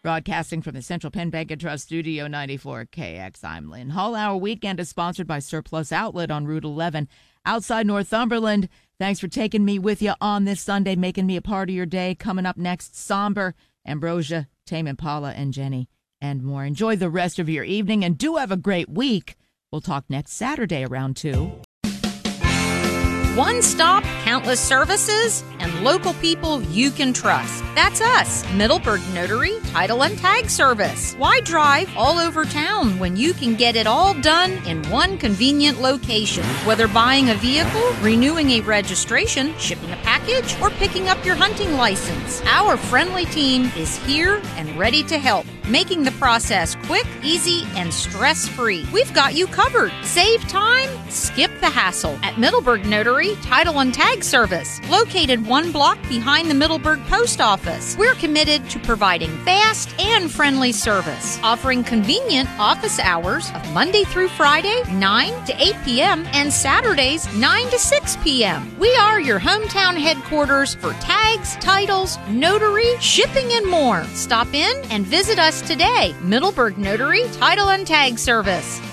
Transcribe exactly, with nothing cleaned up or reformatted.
Broadcasting from the Central Penn Bank and Trust Studio ninety-four K X, I'm Lynn Hull. Our weekend is sponsored by Surplus Outlet on Route eleven outside Northumberland. Thanks for taking me with you on this Sunday, making me a part of your day. Coming up next, Somber, Ambrosia, Tame Impala, and Jenny, and more. Enjoy the rest of your evening and do have a great week. We'll talk next Saturday around two. One stop, countless services, and local people you can trust. That's us, Middleburg Notary Title and Tag Service. Why drive all over town when you can get it all done in one convenient location? Whether buying a vehicle, renewing a registration, shipping a package, or picking up your hunting license, our friendly team is here and ready to help, making the process quick, easy, and stress-free. We've got you covered. Save time, skip the hassle at Middleburg Notary Title and Tag Service, located one block behind the Middleburg Post Office. We're committed to providing fast and friendly service, offering convenient office hours of Monday through Friday, nine to eight p.m., and Saturdays, nine to six p.m. We are your hometown headquarters for tags, titles, notary, shipping, and more. Stop in and visit us today. Middleburg Notary Title and Tag Service.